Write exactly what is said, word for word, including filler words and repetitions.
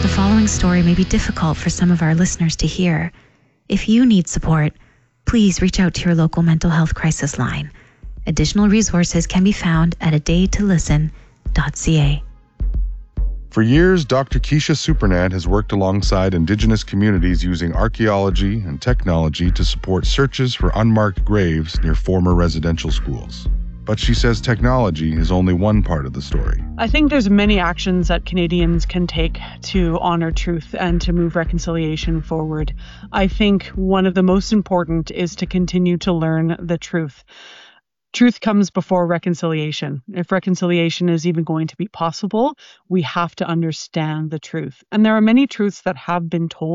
The following story may be difficult for some of our listeners to hear. If you need support, please reach out to your local mental health crisis line. Additional resources can be found at a day to listen dot c a. For years, Doctor Keisha Supernant has worked alongside Indigenous communities using archaeology and technology to support searches for unmarked graves near former residential schools. But she says technology is only one part of the story. I think there's many actions that Canadians can take to honor truth and to move reconciliation forward. I think one of the most important is to continue to learn the truth. Truth comes before reconciliation. If reconciliation is even going to be possible, we have to understand the truth. And there are many truths that have been told